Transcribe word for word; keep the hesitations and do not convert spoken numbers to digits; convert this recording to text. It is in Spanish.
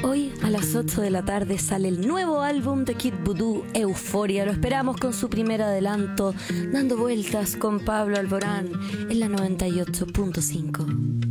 Hoy a las ocho de la tarde sale el nuevo álbum de Kid Voodoo, Euforia. Lo esperamos con su primer adelanto, dando vueltas con Pablo Alborán en la noventa y ocho punto cinco.